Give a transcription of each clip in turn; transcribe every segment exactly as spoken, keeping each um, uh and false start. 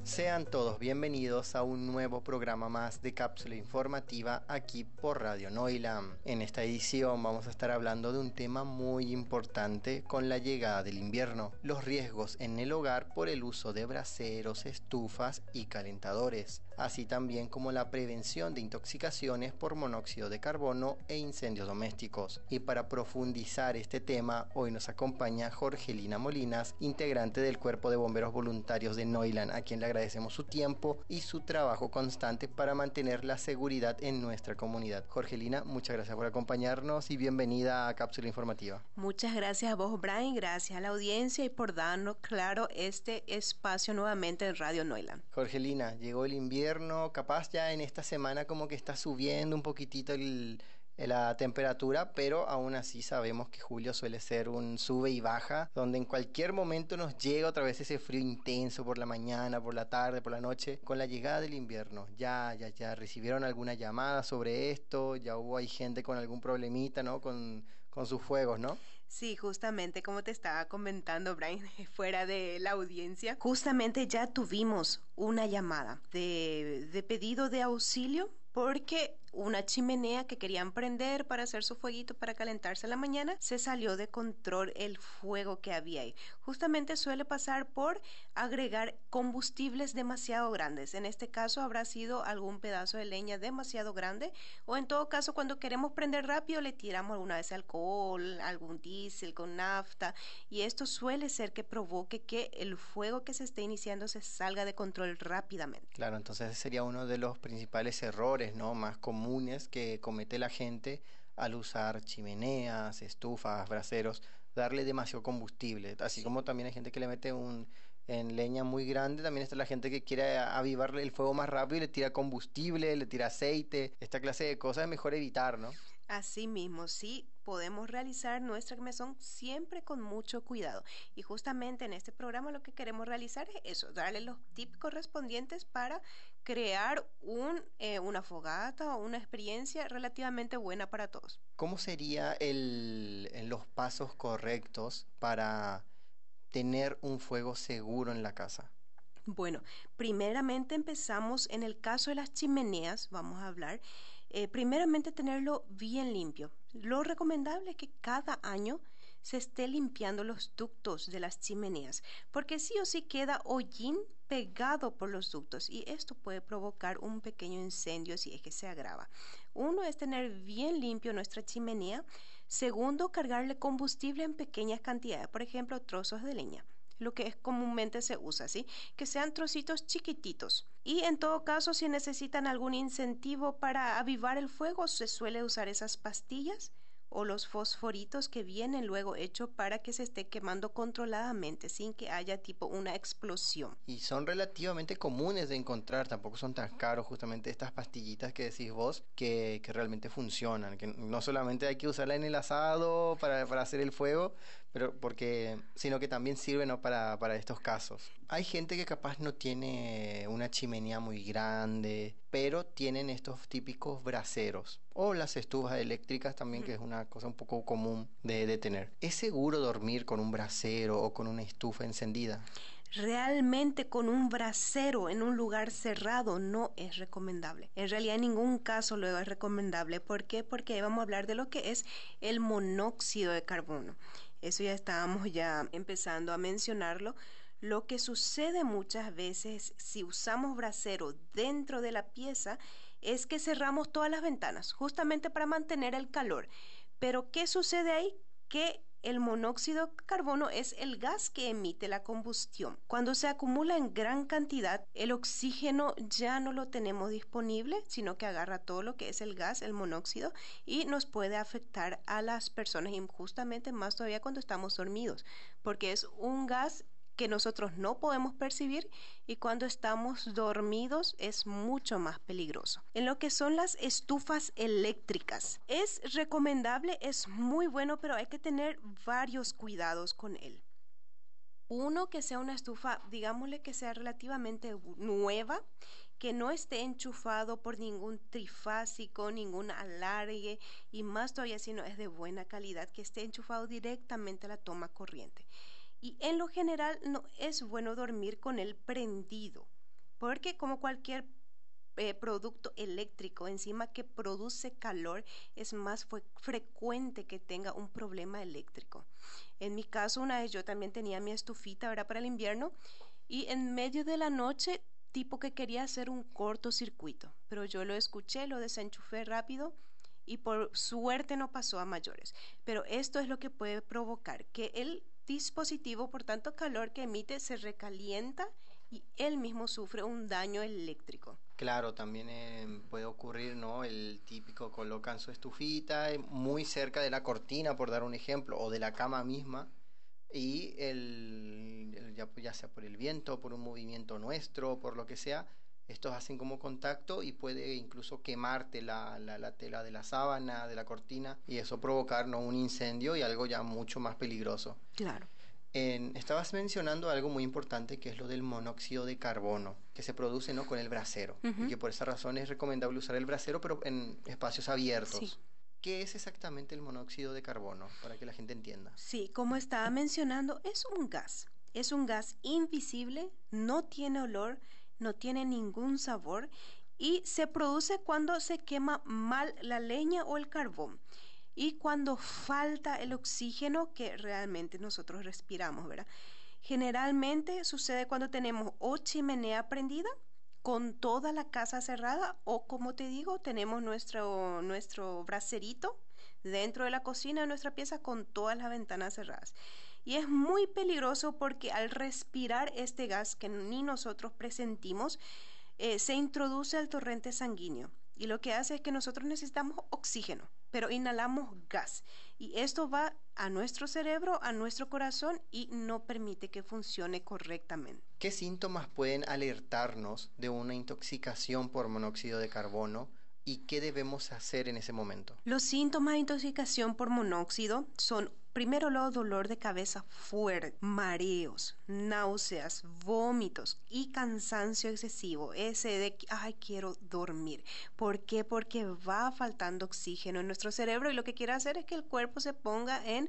Sean todos bienvenidos a un nuevo programa más de Cápsula Informativa aquí por Radio Noilam. En esta edición vamos a estar hablando de un tema muy importante con la llegada del invierno, los riesgos en el hogar por el uso de braseros, estufas y calentadores, así también como la prevención de intoxicaciones por monóxido de carbono e incendios domésticos. Y para profundizar este tema, hoy nos acompaña Jorgelina Molinas, integrante del Cuerpo de Bomberos Voluntarios de Noilam, a quien le agradecemos su tiempo y su trabajo constante para mantener la seguridad en nuestra comunidad. Jorgelina, muchas gracias por acompañarnos y bienvenida a Cápsula Informativa. Muchas gracias a vos, Brian, gracias a la audiencia y por darnos, claro, este espacio nuevamente en Radio Noilam. Jorgelina, llegó el invierno, capaz ya en esta semana como que está subiendo un poquitito el... la temperatura, pero aún así sabemos que julio suele ser un sube y baja, donde en cualquier momento nos llega otra vez ese frío intenso por la mañana, por la tarde, por la noche, con la llegada del invierno. Ya, ya, ya recibieron alguna llamada sobre esto, ya hubo hay gente con algún problemita, ¿no? Con, con sus fuegos, ¿no? Sí, justamente como te estaba comentando, Brian, fuera de la audiencia, justamente ya tuvimos una llamada de, de pedido de auxilio porque una chimenea que querían prender para hacer su fueguito para calentarse en la mañana, se salió de control el fuego que había ahí. Justamente suele pasar por agregar combustibles demasiado grandes. En este caso habrá sido algún pedazo de leña demasiado grande, o en todo caso cuando queremos prender rápido le tiramos alguna vez alcohol, algún diésel con nafta, y esto suele ser que provoque que el fuego que se esté iniciando se salga de control rápidamente. Claro, entonces ese sería uno de los principales errores, ¿no? Más comunes que comete la gente al usar chimeneas, estufas, braseros, darle demasiado combustible. Así como también hay gente que le mete un en leña muy grande, también está la gente que quiere avivarle el fuego más rápido y le tira combustible, le tira aceite. Esta clase de cosas es mejor evitar, ¿no? Así mismo, sí, podemos realizar nuestra quemazón siempre con mucho cuidado. Y justamente en este programa lo que queremos realizar es eso, darle los tips correspondientes para crear un, eh, una fogata o una experiencia relativamente buena para todos. ¿Cómo sería el, los pasos correctos para tener un fuego seguro en la casa? Bueno, primeramente empezamos en el caso de las chimeneas, vamos a hablar, eh, primeramente tenerlo bien limpio. Lo recomendable es que cada año se esté limpiando los ductos de las chimeneas, porque sí o sí queda hollín pegado por los ductos y esto puede provocar un pequeño incendio si es que se agrava. Uno es tener bien limpio nuestra chimenea. Segundo, cargarle combustible en pequeñas cantidades, por ejemplo, trozos de leña, lo que es comúnmente se usa, ¿sí? Que sean trocitos chiquititos. Y en todo caso, si necesitan algún incentivo para avivar el fuego, se suele usar esas pastillas o los fosforitos que vienen luego hechos para que se esté quemando controladamente sin que haya tipo una explosión. Y son relativamente comunes de encontrar, tampoco son tan caros justamente estas pastillitas que decís vos que, que realmente funcionan, que no solamente hay que usarla en el asado para, para hacer el fuego, pero porque sino que también sirve, ¿no? para, para estos casos. Hay gente que capaz no tiene una chimenea muy grande, pero tienen estos típicos braseros o las estufas eléctricas también, que es una cosa un poco común de, de tener. ¿Es seguro dormir con un brasero o con una estufa encendida? Realmente con un brasero en un lugar cerrado no es recomendable. En realidad en ningún caso lo es recomendable. ¿Por qué? Porque vamos a hablar de lo que es el monóxido de carbono. Eso ya estábamos ya empezando a mencionarlo. Lo que sucede muchas veces si usamos brasero dentro de la pieza es que cerramos todas las ventanas justamente para mantener el calor. Pero ¿qué sucede ahí? Que el monóxido de carbono es el gas que emite la combustión. Cuando se acumula en gran cantidad, el oxígeno ya no lo tenemos disponible, sino que agarra todo lo que es el gas, el monóxido, y nos puede afectar a las personas, y justamente más todavía cuando estamos dormidos, porque es un gas que nosotros no podemos percibir y cuando estamos dormidos es mucho más peligroso. En lo que son las estufas eléctricas, es recomendable, es muy bueno, pero hay que tener varios cuidados con él. Uno, que sea una estufa, digámosle que sea relativamente nueva, que no esté enchufado por ningún trifásico, ningún alargue, y más todavía si no es de buena calidad, que esté enchufado directamente a la toma corriente. Y en lo general no es bueno dormir con él prendido. porque como cualquier eh, producto eléctrico encima que produce calor, es más fue frecuente que tenga un problema eléctrico. En mi caso, una vez yo también tenía mi estufita, ¿verdad?, para el invierno, y en medio de la noche, tipo que quería hacer un cortocircuito, pero yo lo escuché, lo desenchufé rápido y por suerte no pasó a mayores. Pero esto es lo que puede provocar que el dispositivo, por tanto calor que emite, se recalienta y él mismo sufre un daño eléctrico. Claro, también eh, puede ocurrir, ¿no? El típico colocan su estufita eh, muy cerca de la cortina, por dar un ejemplo, o de la cama misma, y el, el- ya, ya sea por el viento, por un movimiento nuestro, por lo que sea, estos hacen como contacto y puede incluso quemarte la, la, la tela de la sábana, de la cortina, y eso provocar, ¿no?, un incendio y algo ya mucho más peligroso. Claro. En- estabas mencionando algo muy importante que es lo del monóxido de carbono, que se produce, ¿no?, con el brasero, y Ujú. que por esa razón es recomendable usar el brasero, pero en espacios Sí. abiertos. ¿Qué es exactamente el monóxido de carbono? Para que la gente entienda. Sí, como estaba mencionando, es un gas. Es un gas invisible, no tiene olor, no tiene ningún sabor y se produce cuando se quema mal la leña o el carbón y cuando falta el oxígeno que realmente nosotros respiramos, ¿verdad? Generalmente sucede cuando tenemos o chimenea prendida con toda la casa cerrada o como te digo, tenemos nuestro, nuestro braserito dentro de la cocina de nuestra pieza con todas las ventanas cerradas. Y es muy peligroso porque al respirar este gas que ni nosotros presentimos, eh, se introduce al torrente sanguíneo y lo que hace es que nosotros necesitamos oxígeno, pero inhalamos gas y esto va a nuestro cerebro, a nuestro corazón y no permite que funcione correctamente. ¿Qué síntomas pueden alertarnos de una intoxicación por monóxido de carbono y qué debemos hacer en ese momento? Los síntomas de intoxicación por monóxido son primero lo dolor de cabeza fuerte, mareos, náuseas, vómitos y cansancio excesivo, ese de que, ay, quiero dormir. ¿Por qué? Porque va faltando oxígeno en nuestro cerebro y lo que quiere hacer es que el cuerpo se ponga en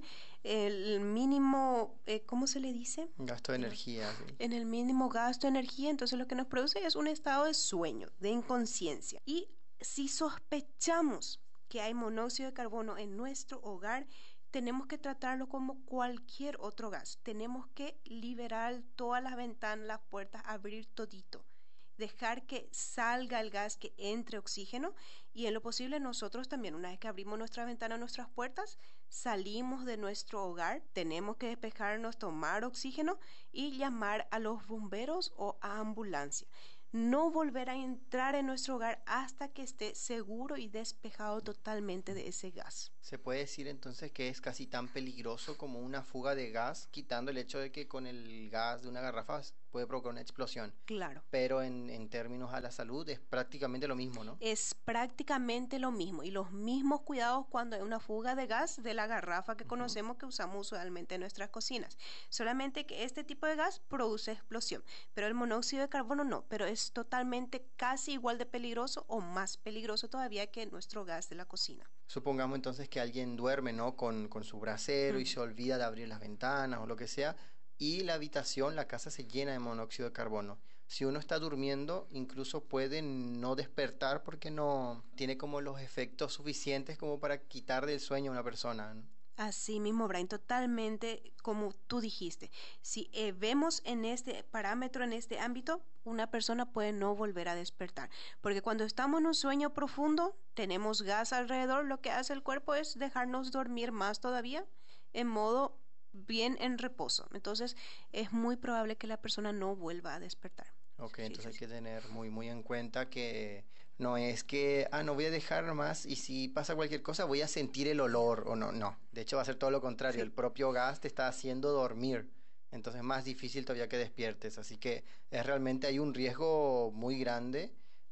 el mínimo, eh, ¿cómo se le dice? Gasto de Eh, energía, sí. en el mínimo gasto de energía, entonces lo que nos produce es un estado de sueño, de inconsciencia. Y si sospechamos que hay monóxido de carbono en nuestro hogar, tenemos que tratarlo como cualquier otro gas. Tenemos que liberar todas las ventanas, las puertas, abrir todito. Dejar que salga el gas, que entre oxígeno y en lo posible nosotros también, una vez que abrimos nuestra ventana, nuestras puertas, salimos de nuestro hogar, tenemos que despejarnos, tomar oxígeno y llamar a los bomberos o a ambulancia. No volver a entrar en nuestro hogar hasta que esté seguro y despejado totalmente de ese gas. Se puede decir entonces que es casi tan peligroso como una fuga de gas, quitando el hecho de que con el gas de una garrafa puede provocar una explosión. Claro. Pero en, en términos a la salud es prácticamente lo mismo, ¿no? Es prácticamente lo mismo y los mismos cuidados cuando hay una fuga de gas de la garrafa que Ujú. conocemos que usamos usualmente en nuestras cocinas. Solamente que este tipo de gas produce explosión, pero el monóxido de carbono no, pero es totalmente casi igual de peligroso o más peligroso todavía que nuestro gas de la cocina. Supongamos entonces que alguien duerme, ¿no?, con, con su brasero y Ujú. se olvida de abrir las ventanas o lo que sea, y la habitación, la casa se llena de monóxido de carbono. Si uno está durmiendo, incluso puede no despertar porque no tiene como los efectos suficientes como para quitar del sueño a una persona, ¿no? Así mismo, Brian, totalmente como tú dijiste. Si eh, vemos en este parámetro, en este ámbito, una persona puede no volver a despertar. Porque cuando estamos en un sueño profundo, tenemos gas alrededor, lo que hace el cuerpo es dejarnos dormir más todavía en modo bien en reposo. Entonces, es muy probable que la persona no vuelva a despertar. Ok, Sí, entonces sí, hay sí. que tener muy, muy en cuenta que no es que, ah, no voy a dejar nomás y si pasa cualquier cosa voy a sentir el olor o no, no. De hecho va a ser todo lo contrario, el Sí. propio gas te está haciendo dormir, entonces es más difícil todavía que despiertes, así que es realmente hay un riesgo muy grande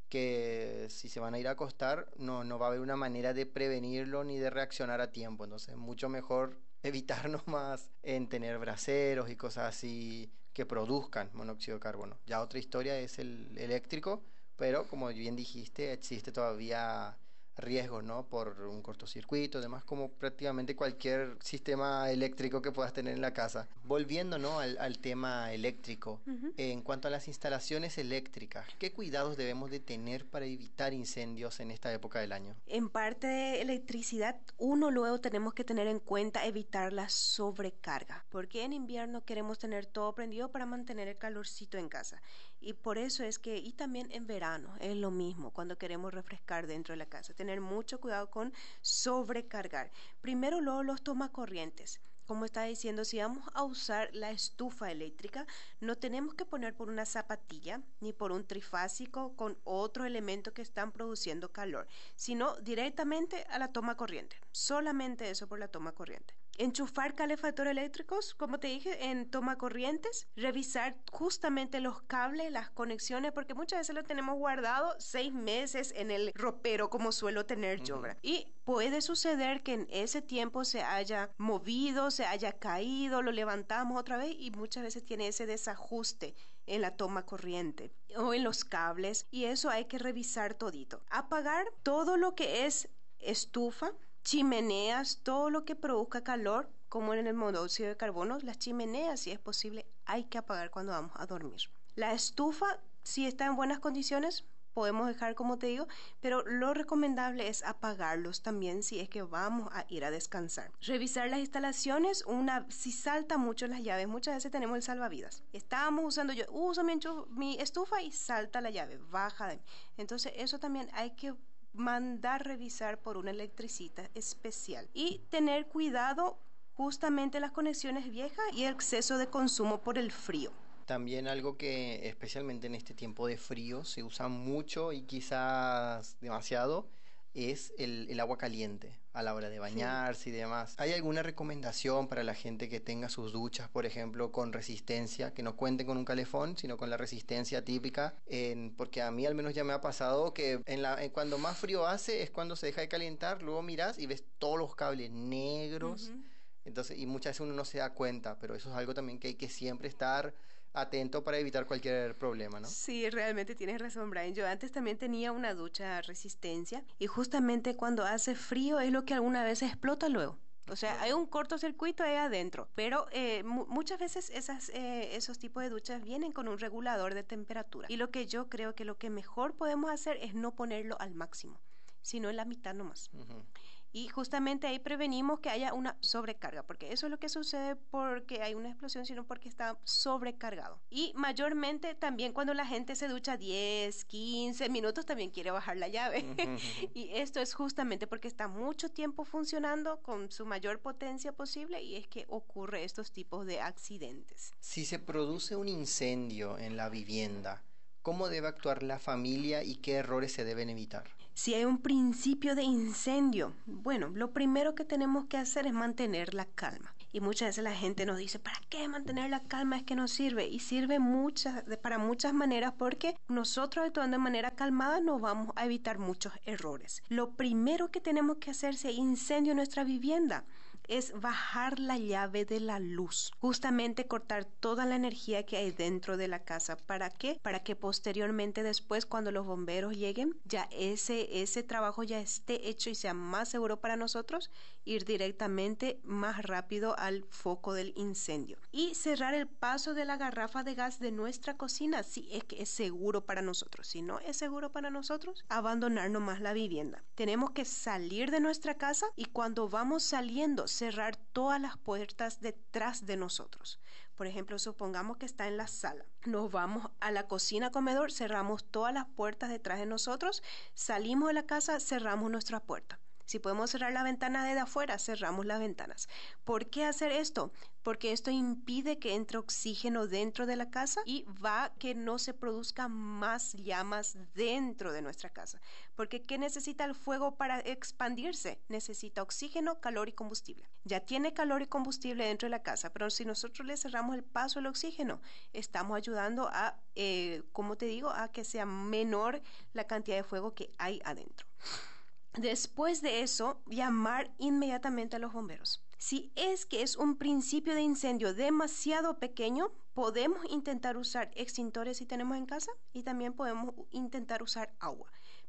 que si se van a ir a acostar no, no va a haber una manera de prevenirlo ni de reaccionar a tiempo, entonces es mucho mejor evitar nomás en tener braseros y cosas así que produzcan monóxido de carbono. Ya otra historia es el eléctrico, pero como bien dijiste, existe todavía riesgos, ¿no? Por un cortocircuito, además como prácticamente cualquier sistema eléctrico que puedas tener en la casa. Volviendo, ¿no? al, al tema eléctrico, Ujú. en cuanto a las instalaciones eléctricas, ¿qué cuidados debemos de tener para evitar incendios en esta época del año? En parte de electricidad, uno luego tenemos que tener en cuenta evitar la sobrecarga, porque en invierno queremos tener todo prendido para mantener el calorcito en casa. Y por eso es que, y también en verano, es lo mismo cuando queremos refrescar dentro de la casa, tener mucho cuidado con sobrecargar. Primero luego los tomacorrientes. Como está diciendo, si vamos a usar la estufa eléctrica, no tenemos que poner por una zapatilla ni por un trifásico con otro elemento que están produciendo calor, sino directamente a la toma corriente. Solamente eso por la toma corriente. Enchufar calefactores eléctricos, como te dije, en toma corrientes, revisar justamente los cables, las conexiones, porque muchas veces lo tenemos guardado seis meses en el ropero, como suelo tener yo, ¿verdad? Y puede suceder que en ese tiempo se haya movido, se haya caído, lo levantamos otra vez y muchas veces tiene ese desajuste en la toma corriente o en los cables, y eso hay que revisar todito. Apagar todo lo que es estufa, chimeneas, todo lo que produzca calor, como en el monóxido de carbono, las chimeneas, si es posible, hay que apagar cuando vamos a dormir. La estufa, si está en buenas condiciones, podemos dejar como te digo, pero lo recomendable es apagarlos también si es que vamos a ir a descansar. Revisar las instalaciones, una, si salta mucho las llaves, muchas veces tenemos el salvavidas. Estábamos usando, yo uso mi, mi estufa y salta la llave, baja de mí. Entonces eso también hay que mandar revisar por un electricista especial y tener cuidado justamente las conexiones viejas y el exceso de consumo por el frío. También algo que especialmente en este tiempo de frío se usa mucho y quizás demasiado es el, el agua caliente a la hora de bañarse sí. y demás. ¿Hay alguna recomendación para la gente que tenga sus duchas, por ejemplo, con resistencia, que no cuenten con un calefón, sino con la resistencia típica? En, porque a mí al menos ya me ha pasado que en la, en cuando más frío hace es cuando se deja de calentar, luego miras y ves todos los cables negros. Uh-huh. Entonces, y muchas veces uno no se da cuenta, pero eso es algo también que hay que siempre estar atento para evitar cualquier problema, ¿no? Sí, realmente tienes razón, Brian. Yo antes también tenía una ducha a resistencia y justamente cuando hace frío es lo que alguna vez explota luego. O sea, hay un cortocircuito ahí adentro, pero eh, mu- muchas veces esas, eh, esos tipos de duchas vienen con un regulador de temperatura. Y lo que yo creo que lo que mejor podemos hacer es no ponerlo al máximo, sino en la mitad nomás. Uh-huh. Y justamente ahí prevenimos que haya una sobrecarga, porque eso es lo que sucede porque hay una explosión, sino porque está sobrecargado. Y mayormente también cuando la gente se ducha diez, quince minutos también quiere bajar la llave. Uh-huh. Y esto es justamente porque está mucho tiempo funcionando con su mayor potencia posible y es que ocurre estos tipos de accidentes. Si se produce un incendio en la vivienda, ¿cómo debe actuar la familia y qué errores se deben evitar? Si hay un principio de incendio, bueno, lo primero que tenemos que hacer es mantener la calma. Y muchas veces la gente nos dice, ¿para qué mantener la calma? Es que no sirve. Y sirve muchas, para muchas maneras porque nosotros actuando de manera calmada nos vamos a evitar muchos errores. Lo primero que tenemos que hacer si hay incendio en nuestra vivienda es bajar la llave de la luz, justamente cortar toda la energía que hay dentro de la casa. ¿Para qué? Para que posteriormente después cuando los bomberos lleguen ya ese, ese trabajo ya esté hecho y sea más seguro para nosotros ir directamente más rápido al foco del incendio. Y cerrar el paso de la garrafa de gas de nuestra cocina si es que es seguro para nosotros. Si no es seguro para nosotros, abandonar nomás la vivienda. Tenemos que salir de nuestra casa y cuando vamos saliendo cerrar todas las puertas detrás de nosotros. Por ejemplo, supongamos que está en la sala. Nos vamos a la cocina, comedor, cerramos todas las puertas detrás de nosotros, salimos de la casa, cerramos nuestra puerta. Si podemos cerrar la ventana desde afuera, cerramos las ventanas. ¿Por qué hacer esto? Porque esto impide que entre oxígeno dentro de la casa y va a que no se produzcan más llamas dentro de nuestra casa. Porque ¿qué necesita el fuego para expandirse? Necesita oxígeno, calor y combustible. Ya tiene calor y combustible dentro de la casa, pero si nosotros le cerramos el paso al oxígeno, estamos ayudando a, eh, como te digo, a que sea menor la cantidad de fuego que hay adentro. Después de eso, llamar inmediatamente a los bomberos. Si es que es un principio de incendio demasiado pequeño, podemos intentar usar extintores si tenemos en casa y también podemos intentar usar agua.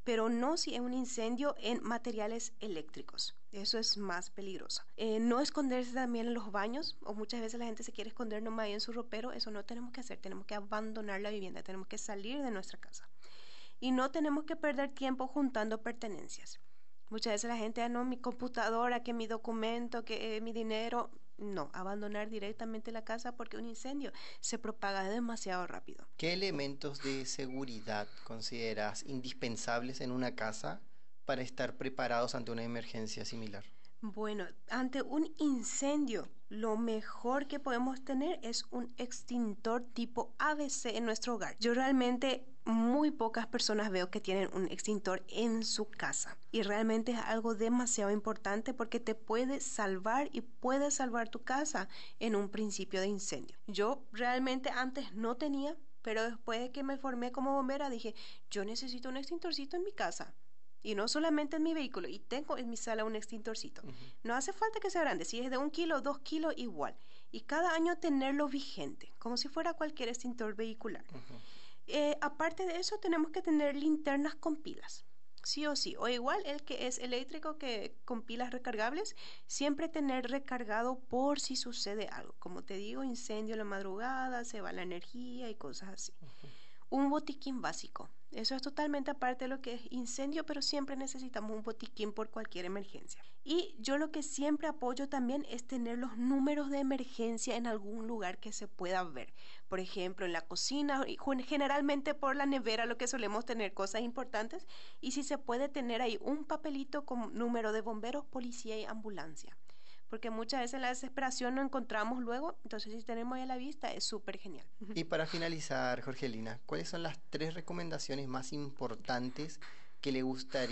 pero no si es un incendio en materiales eléctricos. Eso es más peligroso. Eh, no esconderse también en los baños, o muchas veces la gente se quiere esconder nomás ahí en su ropero. Eso no tenemos que hacer, tenemos que abandonar la vivienda, tenemos que salir de nuestra casa. Y no tenemos que perder tiempo juntando pertenencias. Muchas veces la gente, ah, no, mi computadora, que mi documento, que eh, mi dinero. No, abandonar directamente la casa porque un incendio se propaga demasiado rápido. ¿Qué elementos de seguridad consideras indispensables en una casa para estar preparados ante una emergencia similar? Bueno, ante un incendio, lo mejor que podemos tener es un extintor tipo A B C en nuestro hogar. Yo realmente muy pocas personas veo que tienen un extintor en su casa y realmente es algo demasiado importante porque te puede salvar y puede salvar tu casa en un principio de incendio. Yo realmente antes no tenía, pero después de que me formé como bombera dije, yo necesito un extintorcito en mi casa. Y no solamente en mi vehículo, y tengo en mi sala un extintorcito. Uh-huh. No hace falta que sea grande, si es de un kilo, dos kilos, igual. Y cada año tenerlo vigente, como si fuera cualquier extintor vehicular. Uh-huh. Eh, aparte de eso, tenemos que tener linternas con pilas, sí o sí. O igual el que es eléctrico, que con pilas recargables, siempre tener recargado por si sucede algo. Como te digo, incendio en la madrugada, se va la energía y cosas así. Uh-huh. Un botiquín básico. Eso es totalmente aparte de lo que es incendio, pero siempre necesitamos un botiquín por cualquier emergencia. Y yo lo que siempre apoyo también es tener los números de emergencia en algún lugar que se pueda ver. Por ejemplo, en la cocina, generalmente por la nevera, lo que solemos tener cosas importantes. Y si se puede tener ahí un papelito con número de bomberos, policía y ambulancia. Porque muchas veces en la desesperación no encontramos luego, entonces si tenemos ahí a la vista es súper genial. Y para finalizar, Jorgelina, ¿cuáles son las tres recomendaciones más importantes que le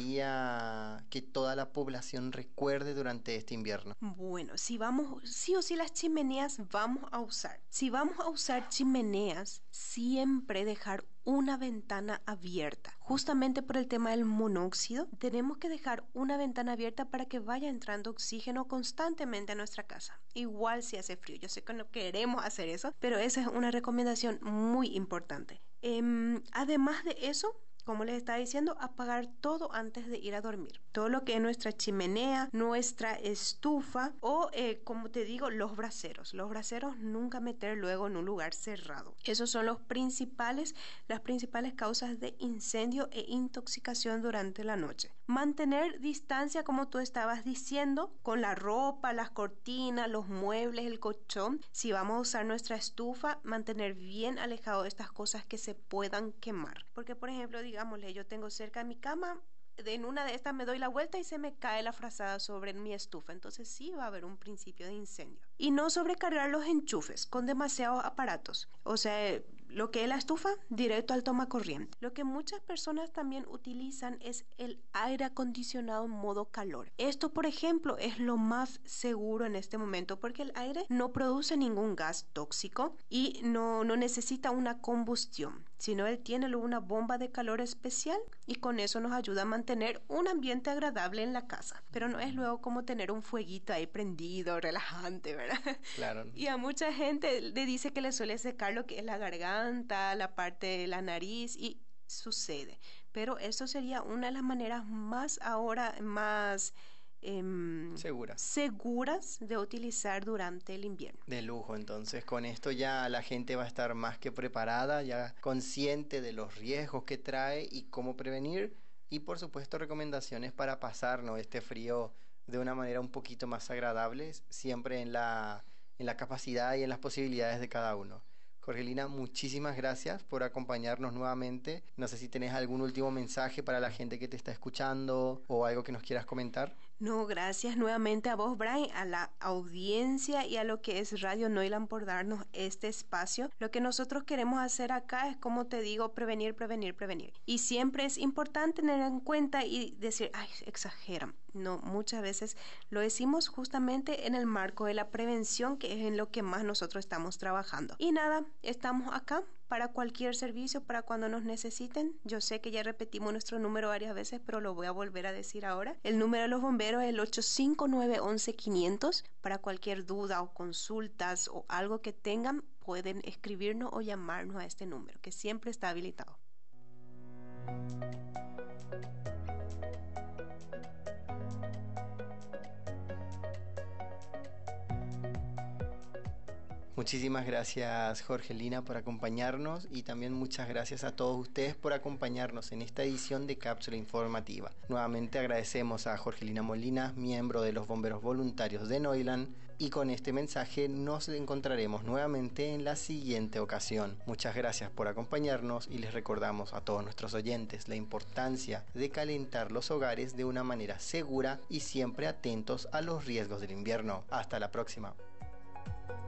gustaría que toda la población recuerde durante este invierno? Bueno, si vamos, sí o sí las chimeneas vamos a usar. Si vamos a usar chimeneas, siempre dejar una ventana abierta. Justamente por el tema del monóxido, tenemos que dejar una ventana abierta para que vaya entrando oxígeno constantemente a nuestra casa. Igual si hace frío, yo sé que no queremos hacer eso, pero esa es una recomendación muy importante. Eh, además de eso, como les estaba diciendo, apagar todo antes de ir a dormir. Todo lo que es nuestra chimenea, nuestra estufa o, eh, como te digo, los braseros. Los braseros nunca meter luego en un lugar cerrado. Esos son los principales, las principales causas de incendio e intoxicación durante la noche. Mantener distancia, como tú estabas diciendo, con la ropa, las cortinas, los muebles, el colchón. Si vamos a usar nuestra estufa, mantener bien alejado de estas cosas que se puedan quemar. Porque, por ejemplo, digámosle, yo tengo cerca de mi cama, en una de estas me doy la vuelta y se me cae la frazada sobre mi estufa, entonces sí va a haber un principio de incendio. Y no sobrecargar los enchufes con demasiados aparatos, o sea, lo que es la estufa, directo al tomacorriente. Lo que muchas personas también utilizan es el aire acondicionado en modo calor. Esto, por ejemplo, es lo más seguro en este momento porque el aire no produce ningún gas tóxico y no, no necesita una combustión, sino él tiene una bomba de calor especial y con eso nos ayuda a mantener un ambiente agradable en la casa. Pero no es luego como tener un fueguito ahí prendido, relajante, ¿verdad? Claro. Y a mucha gente le dice que le suele secar lo que es la garganta, la parte de la nariz y sucede. Pero eso sería una de las maneras más ahora, más Eh, seguras. seguras de utilizar durante el invierno. De lujo, entonces con esto ya la gente va a estar más que preparada, ya consciente de los riesgos que trae y cómo prevenir y por supuesto recomendaciones para pasarnos este frío de una manera un poquito más agradable, siempre en la, en la capacidad y en las posibilidades de cada uno. Jorgelina, muchísimas gracias por acompañarnos nuevamente. No sé si tenés algún último mensaje para la gente que te está escuchando o algo que nos quieras comentar. No, gracias nuevamente a vos, Brian, a la audiencia y a lo que es Radio Noiland por darnos este espacio. Lo que nosotros queremos hacer acá es, como te digo, prevenir, prevenir, prevenir. Y siempre es importante tener en cuenta y decir, ay, exageran. No, muchas veces lo decimos justamente en el marco de la prevención, que es en lo que más nosotros estamos trabajando. Y nada, estamos acá para cualquier servicio, para cuando nos necesiten. Yo sé que ya repetimos nuestro número varias veces, pero lo voy a volver a decir ahora. El número de los bomberos es el ocho cinco nueve once quinientos. Para cualquier duda o consultas o algo que tengan, pueden escribirnos o llamarnos a este número, que siempre está habilitado. Muchísimas gracias, Jorgelina, por acompañarnos, y también muchas gracias a todos ustedes por acompañarnos en esta edición de Cápsula Informativa. Nuevamente agradecemos a Jorgelina Molina, miembro de los Bomberos Voluntarios de Neuland, y con este mensaje nos encontraremos nuevamente en la siguiente ocasión. Muchas gracias por acompañarnos y les recordamos a todos nuestros oyentes la importancia de calentar los hogares de una manera segura y siempre atentos a los riesgos del invierno. Hasta la próxima.